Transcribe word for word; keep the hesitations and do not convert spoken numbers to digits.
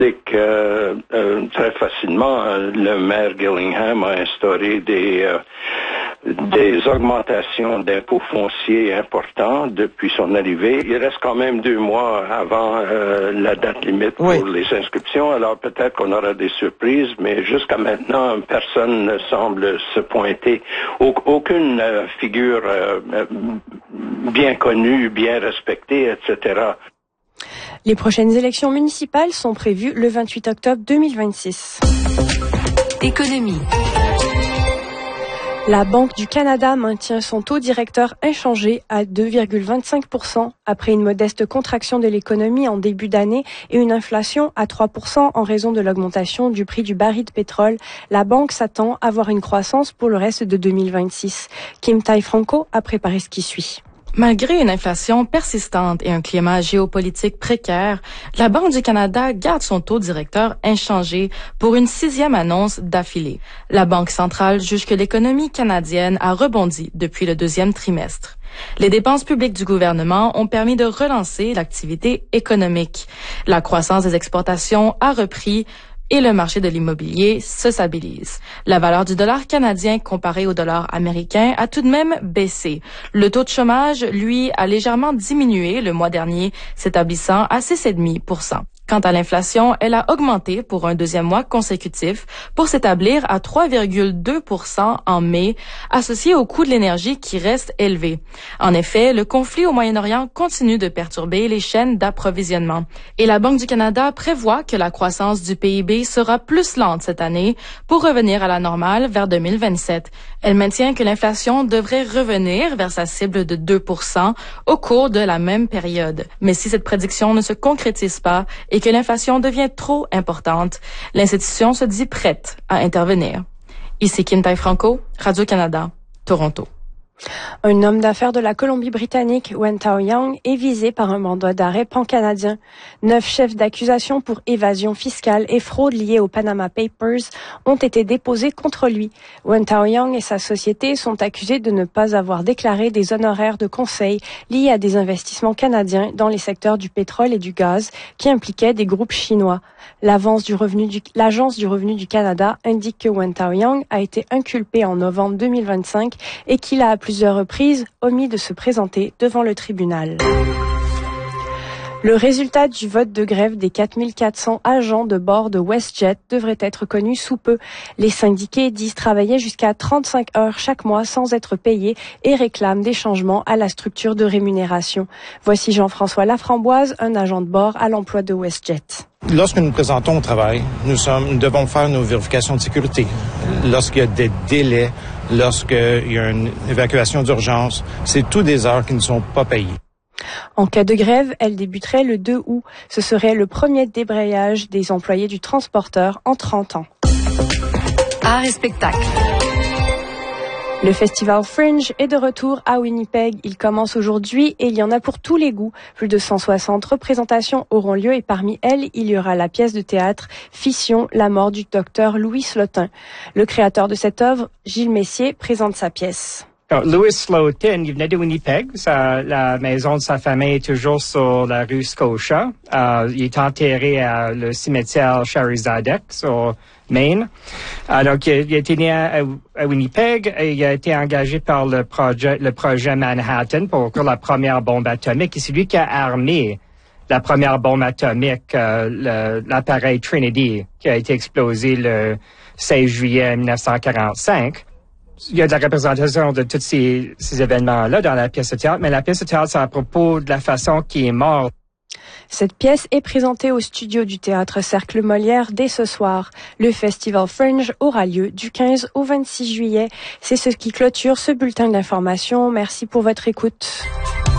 C'est que euh, très facilement, euh, le maire Gillingham a instauré des euh, des augmentations d'impôts fonciers importants depuis son arrivée. Il reste quand même deux mois avant euh, la date limite pour oui. les inscriptions, alors peut-être qu'on aura des surprises, mais jusqu'à maintenant, personne ne semble se pointer. Aucune euh, figure euh, bien connue, bien respectée, et cetera. Les prochaines élections municipales sont prévues le vingt-huit octobre deux mille vingt-six. Économie. La Banque du Canada maintient son taux directeur inchangé à deux virgule vingt-cinq pour cent après une modeste contraction de l'économie en début d'année et une inflation à trois pour cent en raison de l'augmentation du prix du baril de pétrole. La banque s'attend à voir une croissance pour le reste de deux mille vingt-six. Kim Tai-Franco a préparé ce qui suit. Malgré une inflation persistante et un climat géopolitique précaire, la Banque du Canada garde son taux directeur inchangé pour une sixième annonce d'affilée. La Banque centrale juge que l'économie canadienne a rebondi depuis le deuxième trimestre. Les dépenses publiques du gouvernement ont permis de relancer l'activité économique. La croissance des exportations a repris et le marché de l'immobilier se stabilise. La valeur du dollar canadien comparé au dollar américain a tout de même baissé. Le taux de chômage, lui, a légèrement diminué le mois dernier, s'établissant à six virgule cinq pour cent. Quant à l'inflation, elle a augmenté pour un deuxième mois consécutif pour s'établir à trois virgule deux pour cent en mai, associé au coût de l'énergie qui reste élevé. En effet, le conflit au Moyen-Orient continue de perturber les chaînes d'approvisionnement. Et la Banque du Canada prévoit que la croissance du P I B sera plus lente cette année pour revenir à la normale vers deux mille vingt-sept. Elle maintient que l'inflation devrait revenir vers sa cible de deux pour cent au cours de la même période. Mais si cette prédiction ne se concrétise pas et que l'inflation devient trop importante, l'institution se dit prête à intervenir. Ici Kim Tai-Franco, Radio-Canada, Toronto. Un homme d'affaires de la Colombie-Britannique, Wen Tao-Yang, est visé par un mandat d'arrêt pan-canadien. Neuf chefs d'accusation pour évasion fiscale et fraude liés aux Panama Papers ont été déposés contre lui. Wen Tao-Yang et sa société sont accusés de ne pas avoir déclaré des honoraires de conseil liés à des investissements canadiens dans les secteurs du pétrole et du gaz qui impliquaient des groupes chinois. L'avance du revenu du, l'Agence du revenu du Canada indique que Wen Tao-Yang a été inculpé en novembre deux mille vingt-cinq et qu'il a à plusieurs reprises omis de se présenter devant le tribunal. Le résultat du vote de grève des quatre mille quatre cents agents de bord de WestJet devrait être connu sous peu. Les syndiqués disent travailler jusqu'à trente-cinq heures chaque mois sans être payés et réclament des changements à la structure de rémunération. Voici Jean-François Laframboise, un agent de bord à l'emploi de WestJet. Lorsque nous nous présentons au travail, nous, sommes, nous devons faire nos vérifications de sécurité. Lorsqu'il y a des délais, lorsqu'il y a une évacuation d'urgence, c'est tous des heures qui ne sont pas payées. En cas de grève, elle débuterait le deux août. Ce serait le premier débrayage des employés du transporteur en trente ans. Art et spectacle. Le festival Fringe est de retour à Winnipeg. Il commence aujourd'hui et il y en a pour tous les goûts. Plus de cent soixante représentations auront lieu et parmi elles, il y aura la pièce de théâtre Fission, la mort du docteur Louis Slotin. Le créateur de cette œuvre, Gilles Messier, présente sa pièce. Alors, Louis Slotin, il venait de Winnipeg. Sa, la maison de sa famille est toujours sur la rue Scotia. Euh, il est enterré à le cimetière Sharizadek, sur Maine. Alors, il, il a été né à, à Winnipeg et il a été engagé par le projet, le projet Manhattan pour la première bombe atomique. Et c'est lui qui a armé la première bombe atomique, euh, le, l'appareil Trinity, qui a été explosé le seize juillet mille neuf cent quarante-cinq. Il y a de la représentation de tous ces, ces événements-là dans la pièce de théâtre, mais la pièce de théâtre, c'est à propos de la façon qu'il est mort. Cette pièce est présentée au studio du Théâtre Cercle Molière dès ce soir. Le festival Fringe aura lieu du quinze au vingt-six juillet. C'est ce qui clôture ce bulletin d'information. Merci pour votre écoute.